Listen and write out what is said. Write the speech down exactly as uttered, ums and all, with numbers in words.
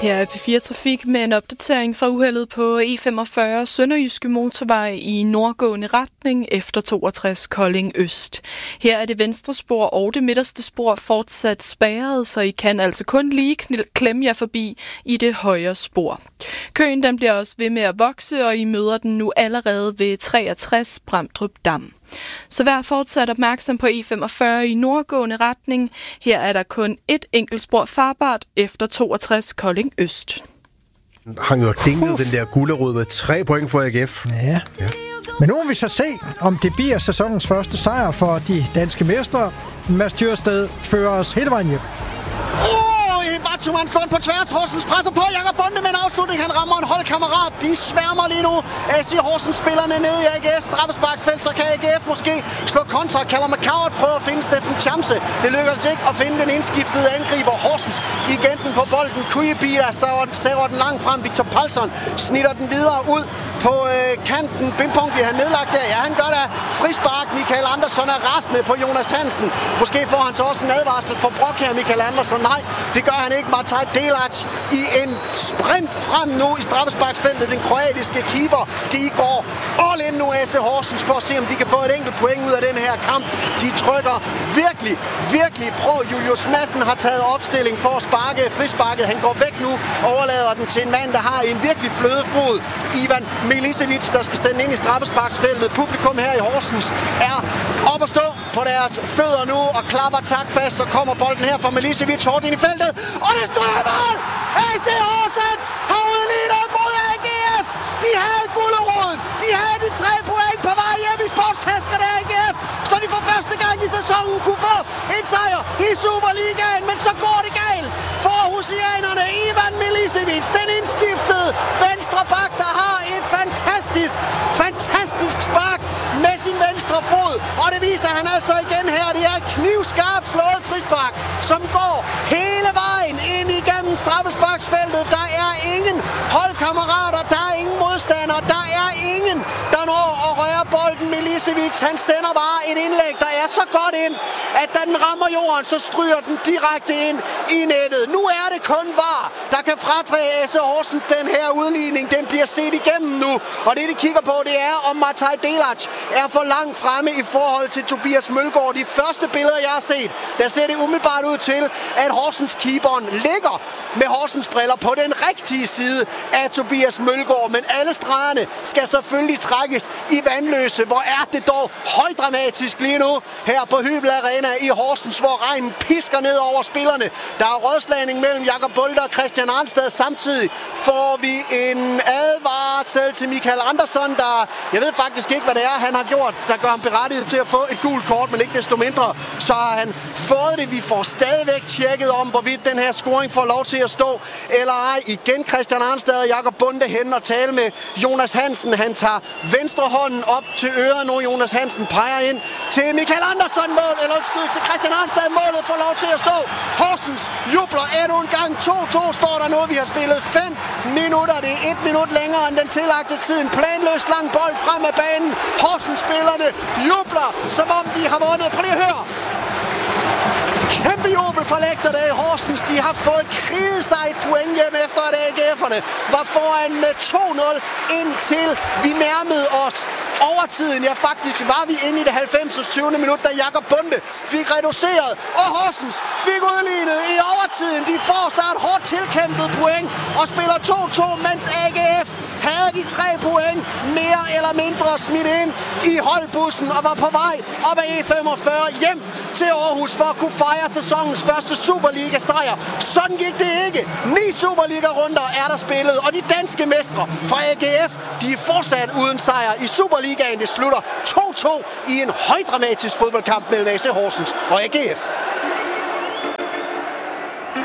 Her er P fire Trafik med en opdatering fra uheldet på E femogfyrre Sønderjyske Motorvej i nordgående retning efter toogtres Kolding Øst. Her er det venstre spor og det midterste spor fortsat spærret, så I kan altså kun lige klemme jer forbi i det højre spor. Køen den bliver også ved med at vokse, og I møder den nu allerede ved treogtres Bramdrup Dam. Så vær fortsat opmærksom på E femogfyrre i nordgående retning. Her er der kun et enkelt spor farbart efter toogtres Kolding Øst. Han jo dinget den der gulderod med tre point for A G F. Ja. ja. Men nu må vi så se, om det bliver sæsonens første sejr for de danske mestre. Mads Thyrsted fører os hele vejen hjem. Batsuman slår på tværs. Horsens presser på. Jakob Bonde med en afslutning. Han rammer en holdkammerat. De sværmer lige nu. A C Horsens spillerne ned i A G F straffesparksfelt. Så kan A G F måske slå kontra. Kalder McCoward prøver at finde Steffen Chamse. Det lykkes ikke at finde den indskiftede angriber. Horsens igen den på bolden. Kujibi der saver den langt frem. Victor Palsson snitter den videre ud på øh, kanten. Bimpong bliver han nedlagt der. Ja, han gør da frispark. Michael Andersson er rasende på Jonas Hansen. Måske får han så også en advarsel for brok her, Michael Andersson. Nej, det gør han ikke. Mataj Delac i en sprint frem nu i straffesparksfeltet. Den kroatiske keeper, de går all in nu, A C Horsens, på at se, om de kan få et enkelt point ud af den her kamp. De trykker virkelig, virkelig på. Julius Madsen har taget opstilling for at sparke frisparket. Han går væk nu, overlader den til en mand, der har en virkelig flødefod. Ivan Milicevic, der skal sende ind i straffesparksfeltet. Publikum her i Horsens er op at stå på deres fødder nu og klapper taktfast. Så kommer bolden her fra Milicevic hårdt ind i feltet. Og det står i mål! A C Horsens har udlignet mod A G F! De havde gulderåden! De havde de tre point på vej hjem i sportstaskerne af A G F! Så de for første gang i sæsonen kunne få en sejr i Superligaen. Men så går det galt for Aarhusianerne. Ivan Milicevic, den indskiftede venstre bak, der har et fantastisk, fantastisk spark med sin venstre fod. Og det viser han altså igen her. Det er et knivskarpt slået frispark, som går hele vejen ind igennem straffesparksfeltet. Der er ingen holdkammerater, der er ingen modstandere, der er ingen, der når at røre bolden. Milicevic, han sender bare et indlæg, der er så godt ind, at da den rammer jorden, så stryger den direkte ind i nettet. Nu er det kun V A R, der kan fratage A C Horsens den her udligning. Den bliver set igennem nu, og det de kigger på, det er, om Mataj Delac er for langt fremme i forhold til Tobias Mølgaard. De første billeder, jeg har set, der ser det umiddelbart ud til, at Horsens keeperen ligger med Horsens briller på den rigtige side af Tobias Mølgaard. Men alle stregerne skal selvfølgelig trækkes i vandløse. Hvor er det dog højdramatisk lige nu her på Hybel Arena i Horsens, hvor regnen pisker ned over spillerne. Der er rådslagning mellem Jakob Bolter og Christian Arnstad. Samtidig får vi en advarsel til Michael Andersson, der, jeg ved faktisk ikke, hvad det er, han har gjort, der gør ham berettiget til at få et gult kort, men ikke desto mindre, så har han fået det. Vi får stadigvæk tjekket om, hvorvidt den her scoring får lov til at stå, eller ej. Igen Christian Arnstad og Jakob Bonde hen og tale med Jonas Hansen. Han tager venstre hånden op til øret nu. Jonas Hansen peger ind til Michael Andersson mål, eller undskyld, til Christian Arnstad. Målet får lov til at stå. Horsens jubler endnu en gang. to to står der nu. Vi har spillet fem minutter. Det er et minut længere end den tillagte tid. En planløs lang bold frem af banen. Horsens spillerne jubler, som om de har vundet. Prøv lige at høre. Kæmpe jubel fra lægterne i Horsens. De har fået kriget sig et point hjem efter, at A G F'erne var foran med to nul, indtil vi nærmede os overtiden. Ja, faktisk var vi inde i det halvfems tyvende minut, da Jakob Bonde fik reduceret, og Horsens fik udlignet i overtiden. De får så et hårdt tilkæmpet point og spiller to to, mens A G F havde de tre point mere eller mindre smidt ind i holdbussen og var på vej op ad E femogfyrre hjem til Aarhus for at kunne fejre sæsonens første Superliga-sejr. Sådan gik det ikke. Ni Superliga-runder er der spillet, og de danske mestre fra A G F, de er fortsat uden sejr i Superligaen. Det slutter to to i en højdramatisk fodboldkamp mellem A C Horsens og A G F.